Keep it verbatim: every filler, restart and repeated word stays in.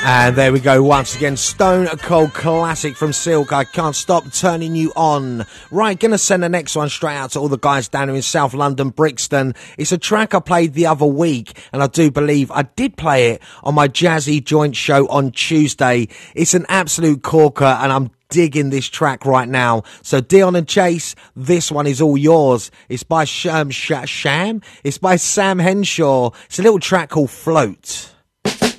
And there we go once again, Stone Cold classic from Silk, I Can't Stop Turning You On. Right, gonna send the next one straight out to all the guys down here in South London, Brixton. It's a track I played the other week, and I do believe I did play it on my Jazzy Joint show on Tuesday. It's an absolute corker, and I'm digging this track right now. So Dion and Chase, this one is all yours. It's by Sham, Sham? It's by Sam Henshaw. It's a little track called Float.